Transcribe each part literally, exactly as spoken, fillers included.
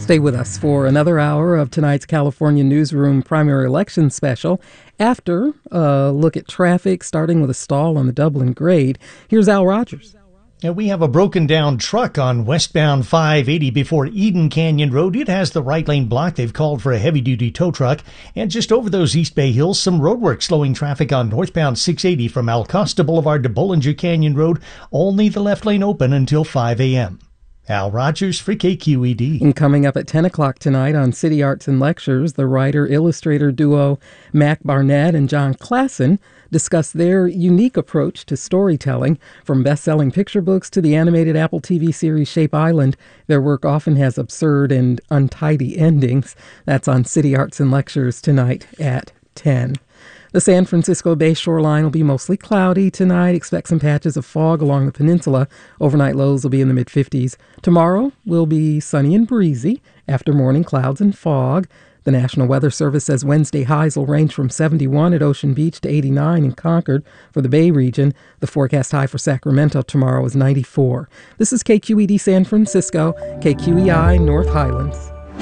Stay with us for another hour of tonight's California Newsroom primary election special. After a look at traffic, starting with a stall on the Dublin grade, here's Al Rogers. Yeah, we have a broken down truck on westbound five eighty before Eden Canyon Road. It has the right lane blocked. They've called for a heavy-duty tow truck. And just over those East Bay Hills, some roadwork slowing traffic on northbound six eighty from Al Costa Boulevard to Bollinger Canyon Road. Only the left lane open until five a.m. Al Rogers for K Q E D. And coming up at ten o'clock tonight on City Arts and Lectures, the writer-illustrator duo Mac Barnett and John Klassen discuss their unique approach to storytelling. From best-selling picture books to the animated Apple T V series Shape Island, their work often has absurd and untidy endings. That's on City Arts and Lectures tonight at ten. The San Francisco Bay shoreline will be mostly cloudy tonight. Expect some patches of fog along the peninsula. Overnight lows will be in the mid-fifties. Tomorrow will be sunny and breezy. After morning, clouds and fog. The National Weather Service says Wednesday highs will range from seventy-one at Ocean Beach to eighty-nine in Concord for the Bay region. The forecast high for Sacramento tomorrow is ninety-four. This is K Q E D San Francisco, K Q E I North Highlands.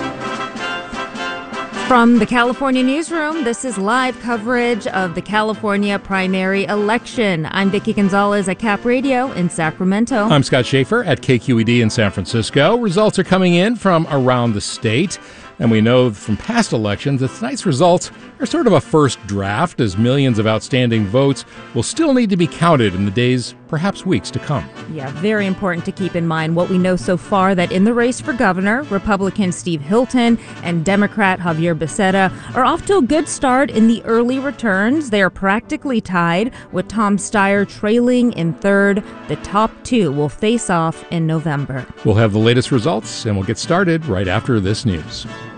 From the California Newsroom, this is live coverage of the California primary election. I'm Vicki Gonzalez at Cap Radio in Sacramento. I'm Scott Schaefer at K Q E D in San Francisco. Results are coming in from around the state. And we know from past elections that tonight's results are sort of a first draft, as millions of outstanding votes will still need to be counted in the days, perhaps weeks to come. Yeah, very important to keep in mind what we know so far, that in the race for governor, Republican Steve Hilton and Democrat Javier Becerra are off to a good start in the early returns. They are practically tied, with Tom Steyer trailing in third. The top two will face off in November. We'll have the latest results, and we'll get started right after this news.